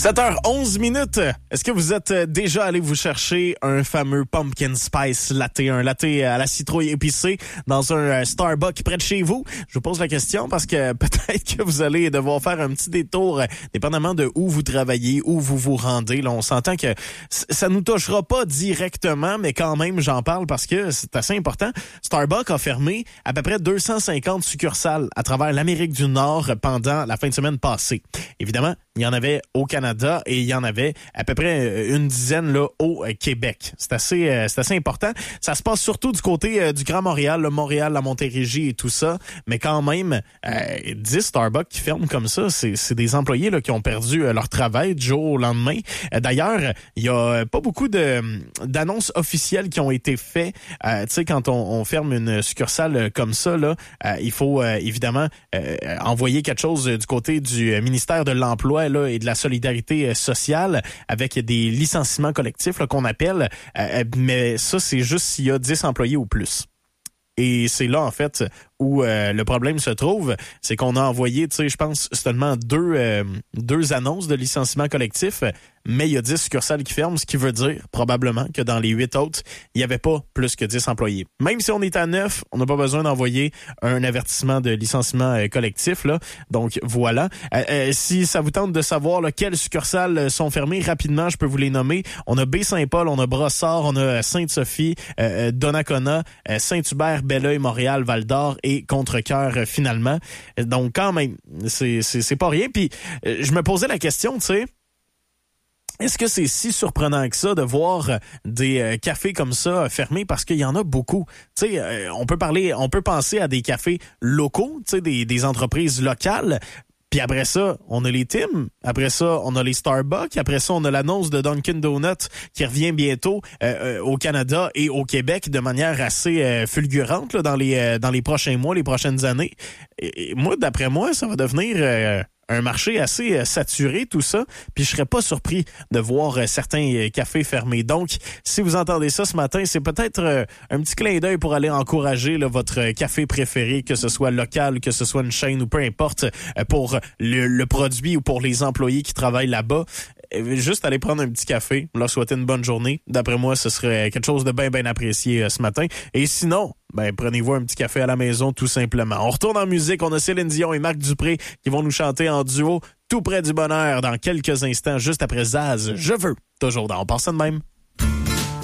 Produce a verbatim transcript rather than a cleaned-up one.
sept heures onze minutes. Est-ce que vous êtes déjà allé vous chercher un fameux pumpkin spice latte, un latte à la citrouille épicée dans un Starbucks près de chez vous? Je vous pose la question parce que peut-être que vous allez devoir faire un petit détour, dépendamment de où vous travaillez, où vous vous rendez. Là, on s'entend que ça nous touchera pas directement, mais quand même, j'en parle parce que c'est assez important. Starbucks a fermé à peu près deux cent cinquante succursales à travers l'Amérique du Nord pendant la fin de semaine passée. Évidemment, il y en avait au Canada et il y en avait à peu près une dizaine là au Québec. C'est assez, euh, c'est assez important. Ça se passe surtout du côté euh, du Grand Montréal, le Montréal, la Montérégie et tout ça. Mais quand même, euh, dix Starbucks qui ferment comme ça, c'est, c'est des employés là qui ont perdu euh, leur travail du jour au lendemain. Euh, d'ailleurs, il y a pas beaucoup de d'annonces officielles qui ont été faites. Euh, tu sais, quand on, on ferme une succursale comme ça, là, euh, il faut euh, évidemment euh, envoyer quelque chose du côté du ministère de l'Emploi là, et de la solidarité sociale avec des licenciements collectifs là, qu'on appelle, euh, mais ça, c'est juste s'il y a dix employés ou plus. Et c'est là, en fait, où euh, le problème se trouve, c'est qu'on a envoyé, tu sais, je pense, seulement deux, euh, deux annonces de licenciement collectif, mais il y a dix succursales qui ferment, ce qui veut dire probablement que dans les huit autres, il n'y avait pas plus que dix employés. Même si on est à neuf, on n'a pas besoin d'envoyer un avertissement de licenciement euh, collectif, là. Donc, voilà. Euh, euh, si ça vous tente de savoir là, quelles succursales sont fermées, rapidement, je peux vous les nommer. On a Baie-Saint-Paul, on a Brossard, on a Sainte-Sophie, euh, Donnacona, euh, Saint-Hubert, Belleuil, Montréal, Val-d'Or et Contrecœur, euh, finalement. Donc, quand même, c'est, c'est, c'est pas rien. Puis, euh, je me posais la question, tu sais, est-ce que c'est si surprenant que ça de voir des euh, cafés comme ça fermés parce qu'il y en a beaucoup? Tu sais, euh, on peut parler, on peut penser à des cafés locaux, tu sais, des, des entreprises locales. Puis après ça, on a les Tim. Après ça, on a les Starbucks. Après ça, on a l'annonce de Dunkin' Donuts qui revient bientôt euh, euh, au Canada et au Québec de manière assez euh, fulgurante là, dans les euh, dans les prochains mois, les prochaines années. Et, et moi, d'après moi, ça va devenir euh, un marché assez euh, saturé, tout ça. Puis je serais pas surpris de voir euh, certains euh, cafés fermés. Donc, si vous entendez ça ce matin, c'est peut-être euh, un petit clin d'œil pour aller encourager là, votre café préféré, que ce soit local, que ce soit une chaîne ou peu importe, euh, pour le, le produit ou pour les employés qui travaillent là-bas. Juste aller prendre un petit café, leur souhaiter une bonne journée. D'après moi, ce serait quelque chose de bien, bien apprécié euh, ce matin. Et sinon, ben prenez-vous un petit café à la maison, tout simplement. On retourne en musique. On a Céline Dion et Marc Dupré qui vont nous chanter en duo Tout près du bonheur dans quelques instants, juste après Zaz. Je veux. Toujours dans On pense ça de même.